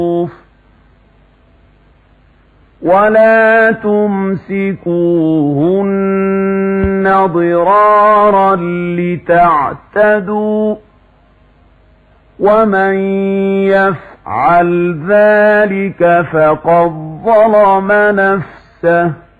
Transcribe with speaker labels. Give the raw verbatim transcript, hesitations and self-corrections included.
Speaker 1: ولا تمسكوهن ضرارا لتعتدوا ومن يفعل ذلك فقد ظلم نفسه